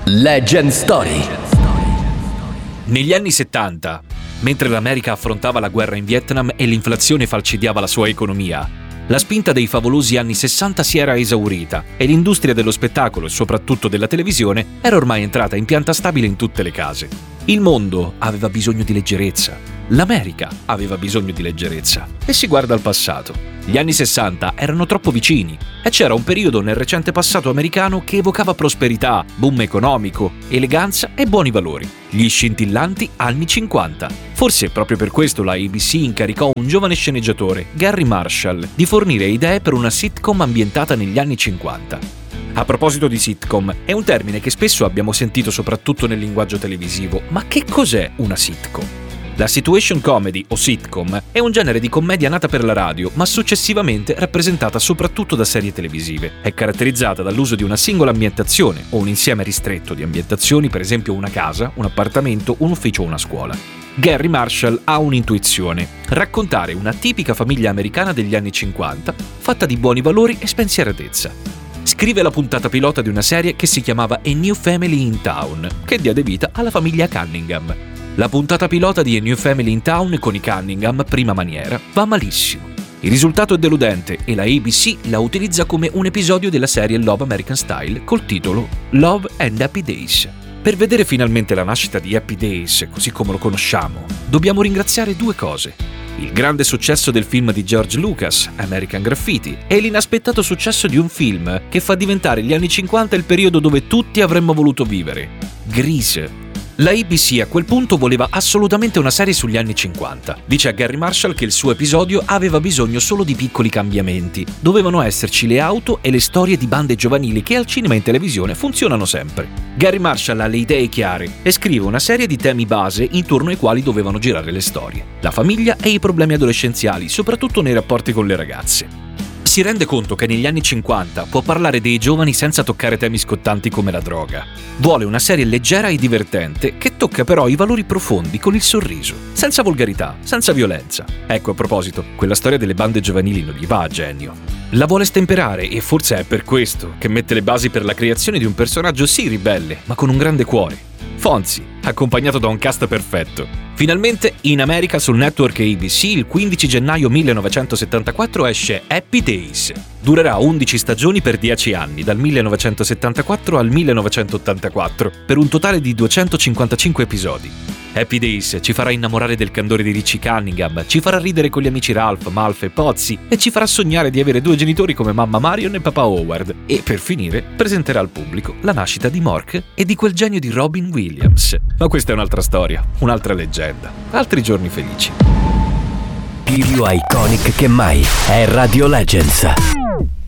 Legend Story. Negli anni 70, mentre l'America affrontava la guerra in Vietnam e l'inflazione falcidiava la sua economia, la spinta dei favolosi anni 60 si era esaurita e l'industria dello spettacolo e soprattutto della televisione era ormai entrata in pianta stabile in tutte le case. Il mondo aveva bisogno di leggerezza, l'America aveva bisogno di leggerezza e si guarda al passato. Gli anni 60 erano troppo vicini e c'era un periodo nel recente passato americano che evocava prosperità, boom economico, eleganza e buoni valori. Gli scintillanti anni 50. Forse proprio per questo la ABC incaricò un giovane sceneggiatore, Garry Marshall, di fornire idee per una sitcom ambientata negli anni 50. A proposito di sitcom, è un termine che spesso abbiamo sentito soprattutto nel linguaggio televisivo, ma che cos'è una sitcom? La situation comedy o sitcom è un genere di commedia nata per la radio, ma successivamente rappresentata soprattutto da serie televisive. È caratterizzata dall'uso di una singola ambientazione o un insieme ristretto di ambientazioni, per esempio una casa, un appartamento, un ufficio o una scuola. Garry Marshall ha un'intuizione: raccontare una tipica famiglia americana degli anni 50, fatta di buoni valori e spensieratezza. Scrive la puntata pilota di una serie che si chiamava A New Family in Town, che diede vita alla famiglia Cunningham. La puntata pilota di A New Family in Town con i Cunningham, prima maniera, va malissimo. Il risultato è deludente e la ABC la utilizza come un episodio della serie Love American Style col titolo Love and Happy Days. Per vedere finalmente la nascita di Happy Days, così come lo conosciamo, dobbiamo ringraziare due cose: il grande successo del film di George Lucas, American Graffiti, e l'inaspettato successo di un film che fa diventare gli anni 50 il periodo dove tutti avremmo voluto vivere: Grease. La ABC a quel punto voleva assolutamente una serie sugli anni 50. Dice a Garry Marshall che il suo episodio aveva bisogno solo di piccoli cambiamenti. Dovevano esserci le auto e le storie di bande giovanili che al cinema e in televisione funzionano sempre. Garry Marshall ha le idee chiare e scrive una serie di temi base intorno ai quali dovevano girare le storie: la famiglia e i problemi adolescenziali, soprattutto nei rapporti con le ragazze. Si rende conto che negli anni 50 può parlare dei giovani senza toccare temi scottanti come la droga. Vuole una serie leggera e divertente che tocca però i valori profondi con il sorriso, senza volgarità, senza violenza. Ecco, a proposito, quella storia delle bande giovanili non gli va a genio. La vuole stemperare e forse è per questo che mette le basi per la creazione di un personaggio sì ribelle, ma con un grande cuore: Fonzie, accompagnato da un cast perfetto. Finalmente in America sul network ABC il 15 gennaio 1974 esce Happy Days. Durerà 11 stagioni per 10 anni, dal 1974 al 1984, per un totale di 255 episodi. Happy Days ci farà innamorare del candore di Richie Cunningham, ci farà ridere con gli amici Ralph, Malf e Pozzi e ci farà sognare di avere due genitori come mamma Marion e papà Howard. E per finire presenterà al pubblico la nascita di Mork e di quel genio di Robin Williams. Ma questa è un'altra storia, un'altra leggenda, altri giorni felici. Più iconic che mai è Radio Legends.